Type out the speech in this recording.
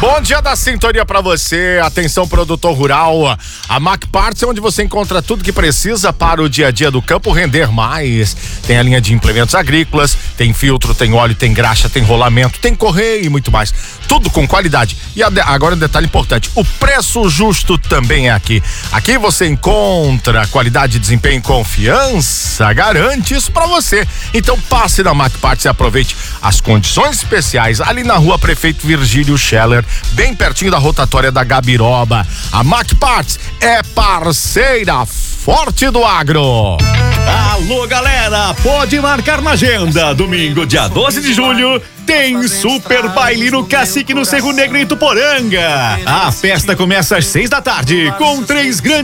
Bom dia da sintonia pra você, atenção produtor rural, a Mac Parts é onde você encontra tudo que precisa para o dia a dia do campo render mais. Tem a linha de implementos agrícolas, tem filtro, tem óleo, tem graxa, tem rolamento, tem correia e muito mais. Tudo com qualidade. E agora um detalhe importante, o preço justo também é aqui. Aqui você encontra qualidade, desempenho e confiança, garante isso pra você. Então passe na Mac Parts e aproveite as condições especiais ali na rua Prefeito Virgílio Scheller, bem pertinho da rotatória da Gabiroba. A Mac Parts é parceira forte do agro. Alô, galera, pode marcar na agenda. Domingo, dia 12 de julho, tem super baile no Cacique no Cerro Negro em Tuporanga. A festa começa às 6 da tarde, com 3 grandes